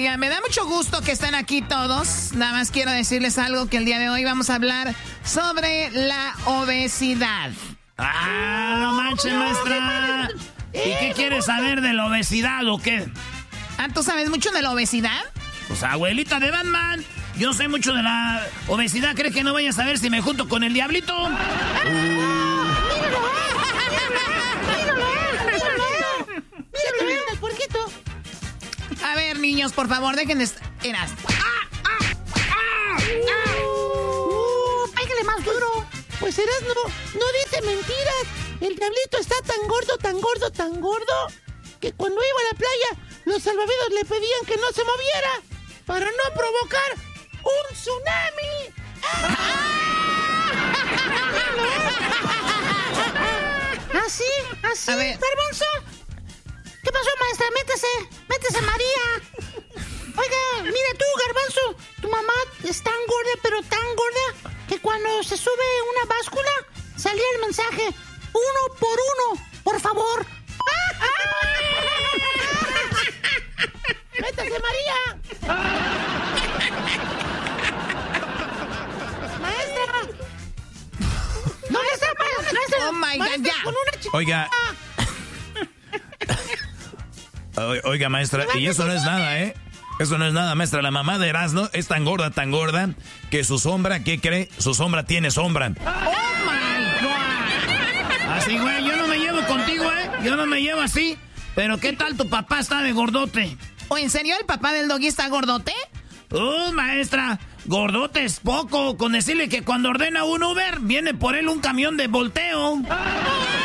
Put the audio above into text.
Oiga, me da mucho gusto que estén aquí todos. Nada más quiero decirles algo, que el día de hoy vamos a hablar sobre la obesidad. ¡Ah, no manches, maestra! ¿Y qué quieres saber de la obesidad o qué? Ah, ¿tú sabes mucho de la obesidad? Pues abuelita de Batman, yo sé mucho de la obesidad. ¿Crees que no vaya a saber si me junto con el diablito? Míralo, el puerquito. A ver, niños, por favor, dejen de... Pégale más duro. Pues Erasmo, no dice mentiras. El diablito está tan gordo, que cuando iba a la playa, los salvavidas le pedían que no se moviera para no provocar un tsunami. ¿Así? A ver. Garbanzo. ¿Qué pasó, maestra? Métese, María. Oiga, mira tú, Garbanzo, tu mamá es tan gorda, pero tan gorda, que cuando se sube una báscula, salía el mensaje, 1 por 1, por favor. ¡Métase, María! ¡Maestra! ¿Dónde está, maestra? Oh, my God, ya. Con una Oiga. Oiga, maestra, y eso no es nada, ¿eh? Eso no es nada, maestra. La mamá de Erasmo es tan gorda, que su sombra, ¿qué cree? Su sombra tiene sombra. ¡Oh, my God! Así, güey, yo no me llevo contigo, ¿eh? Yo no me llevo así. Pero ¿qué tal tu papá está de gordote? ¿O en serio el papá del Doggy está gordote? Maestra, gordote es poco. Con decirle que cuando ordena un Uber, viene por él un camión de volteo.